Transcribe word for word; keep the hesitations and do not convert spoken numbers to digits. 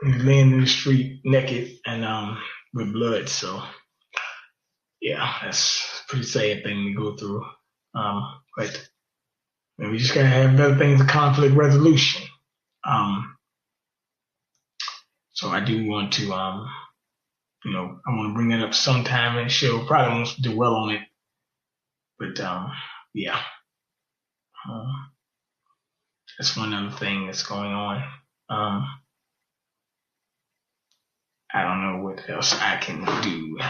He's laying in the street naked and um with blood. So yeah, that's a pretty sad thing to go through. Um, but we just gotta have better things of conflict resolution. Um, so I do want to um, you know, I want to bring that up sometime in the show. Probably won't do well on it, but um, yeah, um, that's one other thing that's going on. Um, I don't know what else I can do.